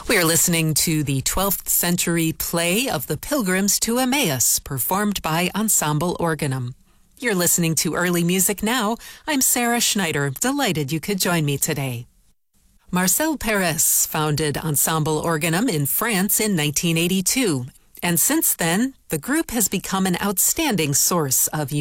We're listening to the 12th century play of the Pilgrims to Emmaus, performed by Ensemble Organum. You're listening to Early Music Now. I'm Sarah Schneider. Delighted you could join me today. Marcel Perez founded Ensemble Organum in France in 1982, and since then, the group has become an outstanding source of